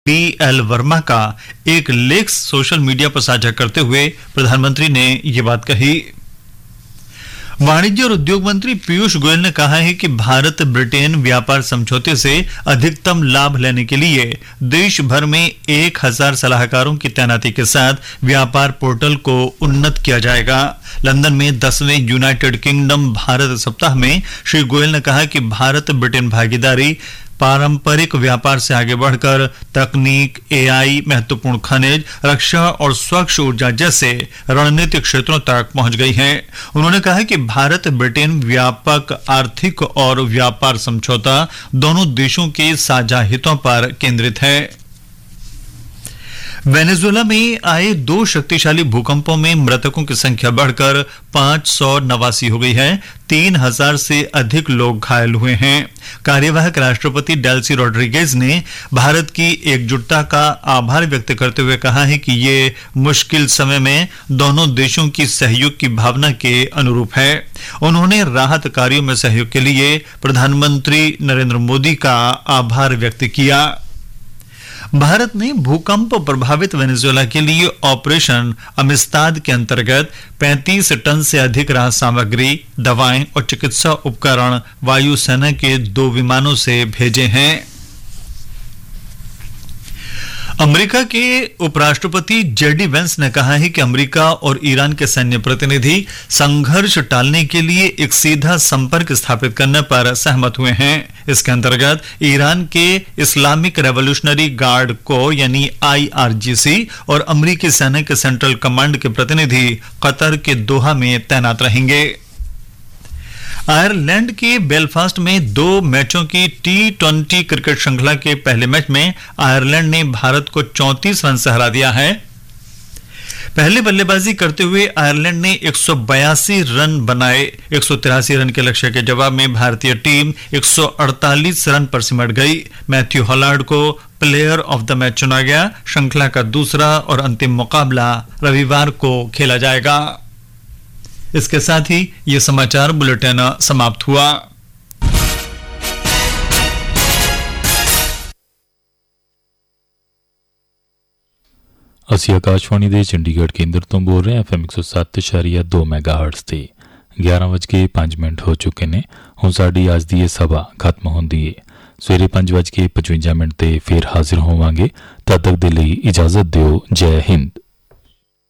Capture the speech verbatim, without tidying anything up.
B L Verma का एक लेख सोशल मीडिया पर साझा करते हुए प्रधानमंत्री ने ये बात कही। वाणिज्य और उद्योग मंत्री पीयूष गोयल ने कहा है कि भारत ब्रिटेन व्यापार समझौते से अधिकतम लाभ लेने के लिए देश भर में एक हजार सलाहकारों की तैनाती के साथ व्यापार पोर्टल को उन्नत किया जाएगा। लंदन में दसवें यूनाइटेड किंगडम भारत सप्ताह में श्री गोयल ने कहा कि भारत ब्रिटेन भागीदारी पारंपरिक व्यापार से आगे बढ़कर तकनीक, एआई, महत्वपूर्ण खनिज, रक्षा और स्वच्छ ऊर्जा जैसे रणनीतिक क्षेत्रों तक पहुंच गई है। उन्होंने कहा कि भारत ब्रिटेन व्यापक आर्थिक और व्यापार समझौता दोनों देशों के साझा हितों पर केंद्रित है। वेनेजुएला में आए दो शक्तिशाली भूकंपों में मृतकों की संख्या बढ़कर पांच सौ नवासी हो गई है। तीन हजार से अधिक लोग घायल हुए हैं। कार्यवाहक राष्ट्रपति डेल्सी रोड्रिगेज ने भारत की एकजुटता का आभार व्यक्त करते हुए कहा है कि ये मुश्किल समय में दोनों देशों की सहयोग की भावना के अनुरूप है। उन्होंने राहत कार्यों में सहयोग के लिए प्रधानमंत्री नरेंद्र मोदी का आभार व्यक्त किया। भारत ने भूकंप प्रभावित वेनेजुएला के लिए ऑपरेशन अमिस्ताद के अंतर्गत पैंतीस टन से अधिक राहत सामग्री, दवाएं और चिकित्सा उपकरण वायुसेना के दो विमानों से भेजे हैं। अमेरिका के उपराष्ट्रपति जेडी वेंस ने कहा है कि अमेरिका और ईरान के सैन्य प्रतिनिधि संघर्ष टालने के लिए एक सीधा संपर्क स्थापित करने पर सहमत हुए हैं। इसके अंतर्गत ईरान के इस्लामिक रेवोल्यूशनरी गार्ड को यानी आई आर जी सी और अमेरिकी सेना के सेंट्रल कमांड के प्रतिनिधि कतर के दोहा में तैनात रहेंगे। आयरलैंड के बेलफास्ट में दो मैचों की टी ट्वेंटी क्रिकेट श्रृंखला के पहले मैच में आयरलैंड ने भारत को चौंतीस रन से हरा दिया है। पहले बल्लेबाजी करते हुए आयरलैंड ने एक सौ बयासी रन बनाए। एक सौ तिरासी रन के लक्ष्य के जवाब में भारतीय टीम एक सौ अड़तालीस रन पर सिमट गई। मैथ्यू हॉलार्ड को प्लेयर ऑफ द मैच चुना गया। श्रृंखला का दूसरा और अंतिम मुकाबला रविवार को खेला जाएगा। इसके साथ ही ये समाचार बुलेटिन समाप्त हुआ। ਅਸੀਂ ਆਕਾਸ਼ਵਾਣੀ ਦੇ ਚੰਡੀਗੜ੍ਹ ਕੇਂਦਰ ਤੋਂ ਬੋਲ ਰਹੇ ਹਾਂ ਐਫ ਐਮ ਇੱਕ ਸੌ ਸੱਤ ਦਸ਼ਮਲਵ ਦੋ ਮੈਗਾਹਰਟਜ਼ ਤੇ ਗਿਆਰਾਂ ਵੱਜ ਕੇ ਪੰਜ ਮਿੰਟ ਹੋ ਚੁੱਕੇ ਨੇ। ਹੁਣ ਸਾਡੀ ਅੱਜ ਦੀ ਇਹ ਸਭਾ ਖਤਮ ਹੁੰਦੀ ਹੈ। ਸਵੇਰੇ ਪੰਜ ਵੱਜ ਕੇ ਪਚਵੰਜਾ ਮਿੰਟ ਤੇ ਫੇਰ ਹਾਜ਼ਰ ਹੋਵਾਂਗੇ। ਤਦ ਤੱਕ ਦੇ ਲਈ ਇਜਾਜ਼ਤ ਦਿਓ। ਜੈ ਹਿੰਦ।